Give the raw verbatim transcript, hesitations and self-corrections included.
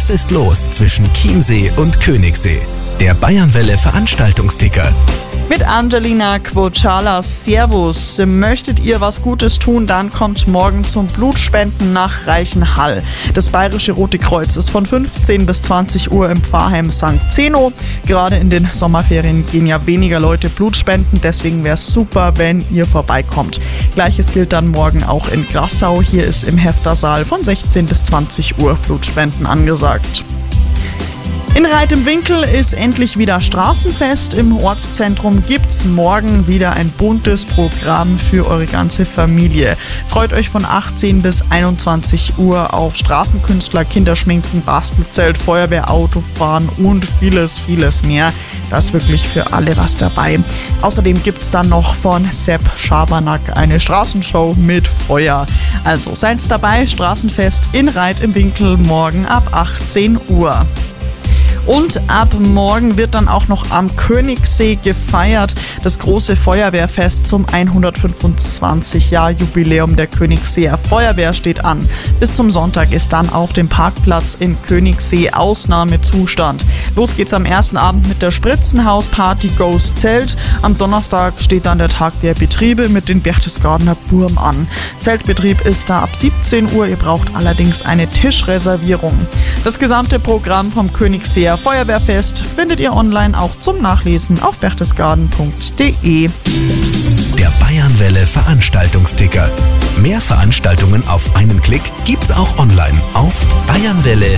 Was ist los zwischen Chiemsee und Königssee? Der Bayernwelle Veranstaltungsticker. Mit Angelina Quocala. Servus. Möchtet ihr was Gutes tun, dann kommt morgen zum Blutspenden nach Reichenhall. Das Bayerische Rote Kreuz ist von fünfzehn bis zwanzig Uhr im Pfarrheim Sankt Zeno. Gerade in den Sommerferien gehen ja weniger Leute Blut spenden, deswegen wäre es super, wenn ihr vorbeikommt. Gleiches gilt dann morgen auch in Grassau. Hier ist im Heftersaal von sechzehn bis zwanzig Uhr Blutspenden angesagt. In Reit im Winkl ist endlich wieder Straßenfest. Im Ortszentrum gibt's morgen wieder ein buntes Programm für eure ganze Familie. Freut euch von achtzehn bis einundzwanzig Uhr auf Straßenkünstler, Kinderschminken, Bastelzelt, Feuerwehr, Autofahren und vieles, vieles mehr. Da ist wirklich für alle was dabei. Außerdem gibt's dann noch von Sepp Schabernack eine Straßenshow mit Feuer. Also seid dabei, Straßenfest in Reit im Winkl morgen ab achtzehn Uhr. Und ab morgen wird dann auch noch am Königssee gefeiert. Das große Feuerwehrfest zum hundertfünfundzwanzig Jahr Jubiläum der Königseer Feuerwehr steht an. Bis zum Sonntag ist dann auf dem Parkplatz in Königssee Ausnahmezustand. Los geht's am ersten Abend mit der Spritzenhausparty Ghost Zelt. Am Donnerstag steht dann der Tag der Betriebe mit den Berchtesgadener Burm an. Zeltbetrieb ist da ab siebzehn Uhr. Ihr braucht allerdings eine Tischreservierung. Das gesamte Programm vom Königseer Feuerwehrfest findet ihr online auch zum Nachlesen auf berchtesgaden punkt de. Der Bayernwelle Veranstaltungsticker. Mehr Veranstaltungen auf einen Klick gibt's auch online auf bayernwelle